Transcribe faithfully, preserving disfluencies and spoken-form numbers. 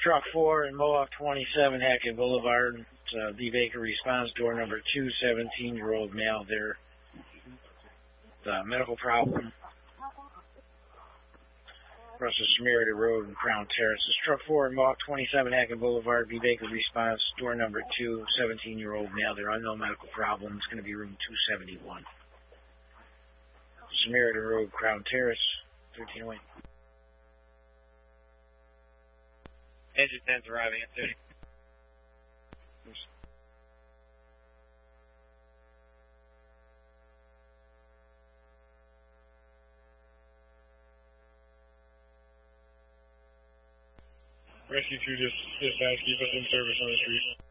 truck four and Mohawk twenty-seven, Hackett Boulevard. It's, uh, B. Baker response, door number two, seventeen-year-old male there. The medical problem. Across the Samaritan Road and Crown Terrace. It's truck four and Mohawk twenty-seven, Hackett Boulevard. B. Baker response, door number two, seventeen-year-old male there. Unknown medical problem. It's going to be room two seventy-one. Samaritan Road, Crown Terrace, thirteen oh eight. Engine ten's arriving at thirty. Rescue two, just dispatch, keep us in service on the street.